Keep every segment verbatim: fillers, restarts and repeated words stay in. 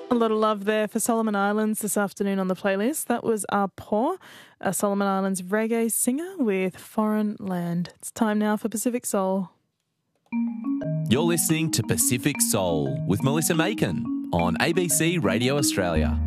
A lot of love there for Solomon Islands this afternoon on the playlist. That was Arpaw, a Solomon Islands reggae singer with Foreign Land. It's time now for Pacific Soul. You're listening to Pacific Soul with Melissa Macon on A B C Radio Australia.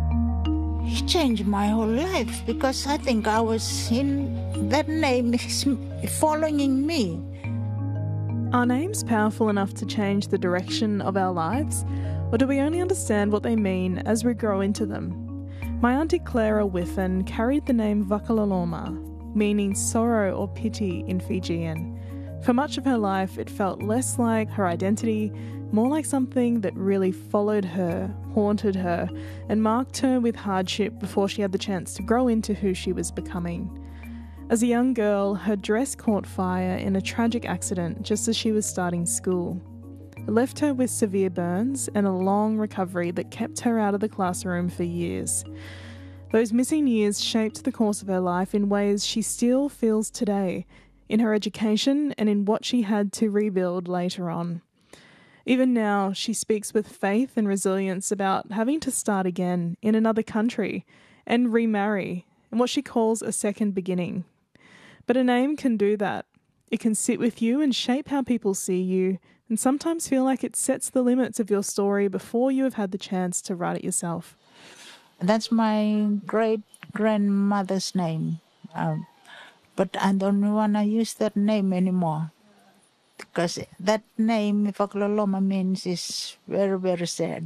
It changed my whole life because I think I was in, that name is following me. Are names powerful enough to change the direction of our lives? Or do we only understand what they mean as we grow into them? My auntie Clara Whiffen carried the name Vakaloloma, meaning sorrow or pity in Fijian. For much of her life, it felt less like her identity, more like something that really followed her, haunted her, and marked her with hardship before she had the chance to grow into who she was becoming. As a young girl, her dress caught fire in a tragic accident just as she was starting school. It left her with severe burns and a long recovery that kept her out of the classroom for years. Those missing years shaped the course of her life in ways she still feels today, in her education and in what she had to rebuild later on. Even now, she speaks with faith and resilience about having to start again in another country and remarry, in what she calls a second beginning. But a name can do that. It can sit with you and shape how people see you, and sometimes feel like it sets the limits of your story before you have had the chance to write it yourself. That's my great-grandmother's name. Um, but I don't want to use that name anymore. Because that name, Vakaloloma, means is very, very sad.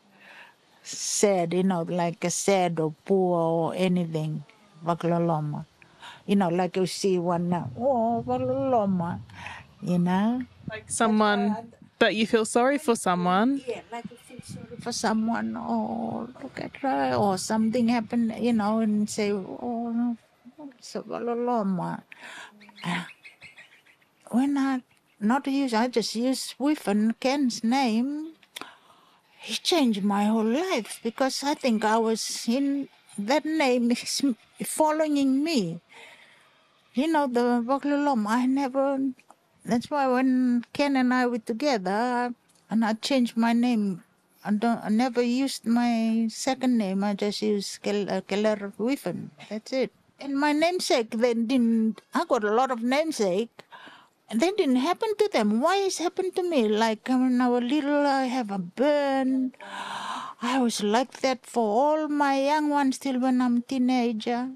Sad, you know, like a sad or poor or anything. Vakaloloma. You know, like you see one now. Oh, Vakaloloma. You know? Like someone that you feel sorry for someone. Yeah, like you feel sorry for someone. Oh, look at her. Or something happened, you know, and say, oh, it's a Vakaloloma. Uh, when I, not to use, I just use Whiffen, Ken's name. He changed my whole life because I think I was in, that name is following me. You know, the Vakaloloma, I never... That's why when Ken and I were together, and I changed my name, I, don't, I never used my second name. I just used Keller Whiffen. That's it. And my namesake, they didn't. I got a lot of namesake. And they didn't happen to them. Why is happened to me? Like when I was little, I have a burn. I was like that for all my young ones till when I'm a teenager.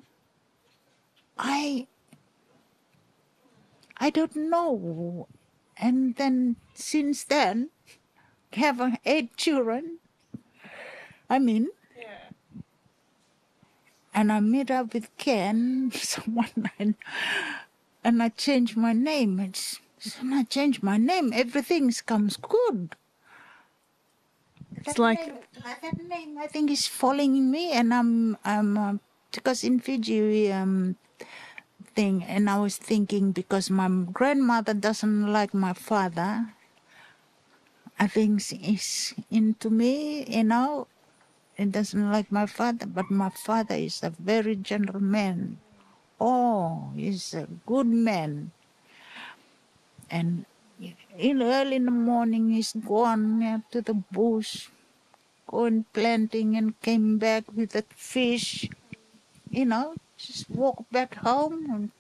I. I don't know. And then since then, have uh, eight children. I mean, Yeah. and I meet up with Ken, someone, and, and I change my name. It's, when I change my name, everything comes good. It's That like... name, that name, I think, is following me, and I'm, I'm, uh, because in Fiji, we, um, thing, and I was thinking because my grandmother doesn't like my father, I think it's into me, you know, it doesn't like my father, but my father is a very gentle man. Oh, he's a good man. And in early in the morning, he's gone yeah, to the bush, going planting, and came back with a fish, you know, just walk back home. And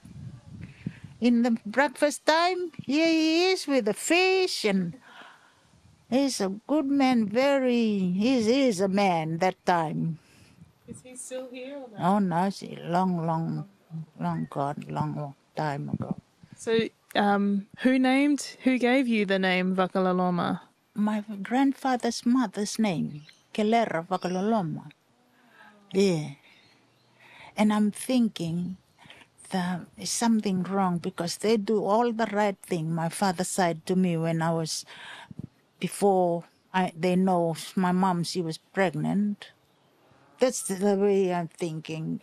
in the breakfast time, here he is with the fish, and he's a good man, very, he's, he's a man that time. Is he still here or Oh, no, it's long, long, long gone, long, long time ago. So, um, who named, who gave you the name Vakaloloma? My grandfather's mother's name, Kelera Vakaloloma. Yeah. And I'm thinking that there's something wrong because they do all the right thing. My father said to me when I was, before I, they know my mom, she was pregnant. That's the way I'm thinking.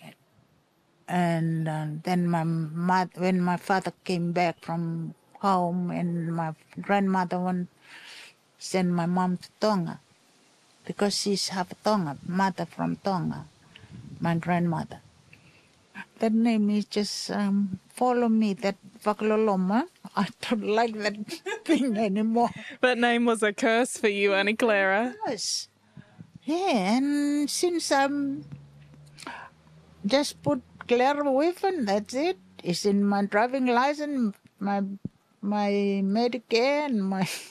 And uh, then my mother, when my father came back from home, and my grandmother went, sent my mom to Tonga because she's half Tonga, mother from Tonga, my grandmother. That name is just um, follow me, that Vakaloloma. I don't like that thing anymore. That name was a curse for you, Auntie Clara. Yes. Yeah, and since I'm just put Claire Whiffen, that's it. It's in my driving license, my my Medicare and my